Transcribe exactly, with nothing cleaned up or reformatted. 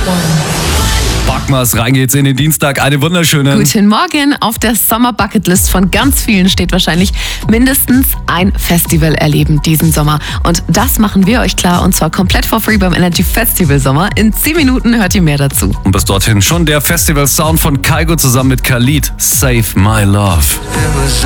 Backmas, rein geht's in den Dienstag. Eine wunderschöne. Guten Morgen. Auf der Sommer-Bucketlist von ganz vielen steht wahrscheinlich mindestens ein Festival erleben diesen Sommer. Und das machen wir euch klar, und zwar komplett for free beim Energy Festival Sommer. In zehn Minuten hört ihr mehr dazu. Und bis dorthin schon der Festival-Sound von Kygo zusammen mit Khalid. Save My Love.